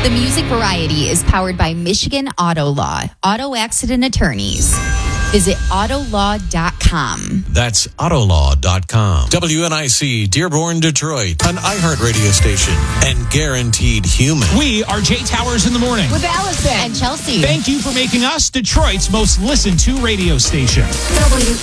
The Music Variety is powered by Michigan Auto Law, auto accident attorneys. Visit autolaw.com. That's autolaw.com. WNIC, Dearborn, Detroit, an iHeartRadio station and guaranteed human. We are Jay Towers in the morning. With Allison and Chelsea. Thank you for making us Detroit's most listened to radio station.